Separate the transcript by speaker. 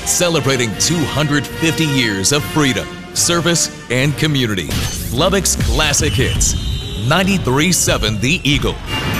Speaker 1: celebrating 250 years of freedom, service, and community. Lubbock's classic hits. 93.7 The Eagle.